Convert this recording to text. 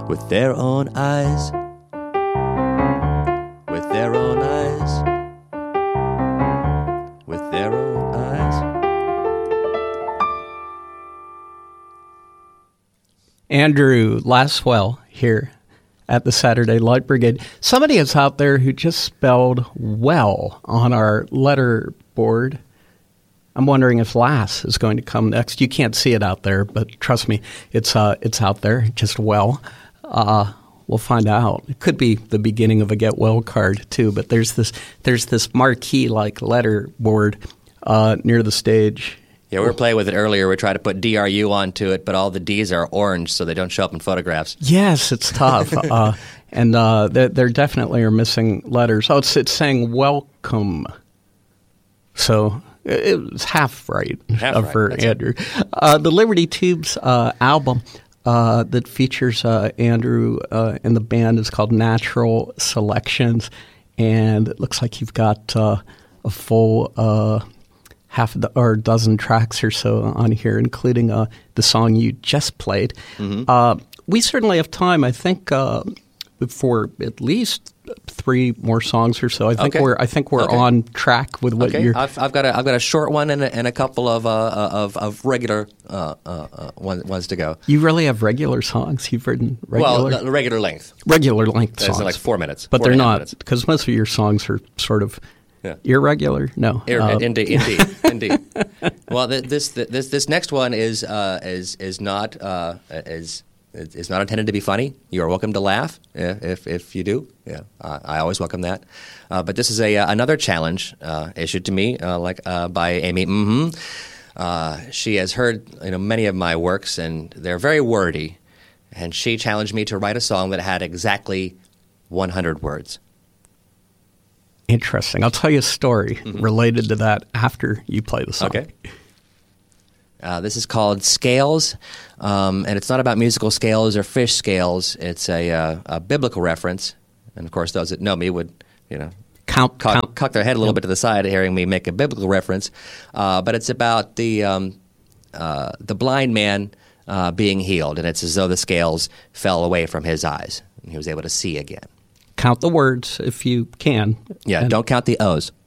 with their own eyes. With their own eyes. With their own eyes. Andrew Laswell here at the Saturday Light Brigade. Somebody is out there who just spelled well on our letter board. I'm wondering if Lass is going to come next. You can't see it out there, but trust me, it's out there, just well. We'll find out. It could be the beginning of a get well card too, but there's this marquee like letter board near the stage. Yeah, we were playing with it earlier. We tried to put DRU onto it, but all the D's are orange, so they don't show up in photographs. Yes, it's tough. And there definitely are missing letters. Oh, it's saying welcome. So it's half right for That's Andrew. The Liberty Tubes album that features Andrew and the band is called Natural Selections, and it looks like you've got a full half or a dozen tracks or so on here, including the song you just played. Mm-hmm. We certainly have time, I think, for at least 3 more songs or so. I think we're on track with what you're. I've got a short one and a couple of regular ones to go. You really have regular songs. You've written regular. Well, regular length. Regular length songs. Like 4 minutes, but they're not, because most of your songs are sort of. Yeah. Irregular? No. Indeed. Well, this next one is not intended to be funny. You are welcome to laugh if you do. Yeah, I always welcome that. But this is another challenge issued to me by Amy. Mm-hmm. She has heard many of my works, and they're very wordy. And she challenged me to write a song that had exactly 100 words. Interesting. I'll tell you a story related to that after you play the song. Okay. This is called Scales, and it's not about musical scales or fish scales. It's a biblical reference, and of course, those that know me would, cock their head a little bit to the side hearing me make a biblical reference. But it's about the blind man being healed, and it's as though the scales fell away from his eyes, and he was able to see again. Count the words if you can. Yeah, don't count the O's.